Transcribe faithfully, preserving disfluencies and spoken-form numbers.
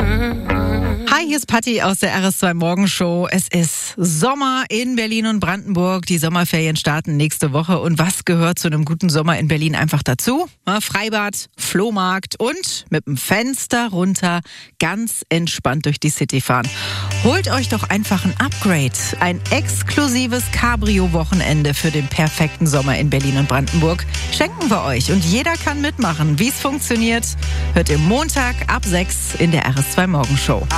Hi, hier ist Patti aus der R S zwei Morgenshow. Es ist Sommer in Berlin und Brandenburg. Die Sommerferien starten nächste Woche. Und was gehört zu einem guten Sommer in Berlin einfach dazu? Freibad, Flohmarkt und mit dem Fenster runter ganz entspannt durch die City fahren. Holt euch doch einfach ein Upgrade. Ein exklusives Cabrio-Wochenende für den perfekten Sommer in Berlin und Brandenburg schenken wir euch. Und jeder kann mitmachen. Wie es funktioniert, hört ihr Montag ab sechs in der R S zwei Morgenshow.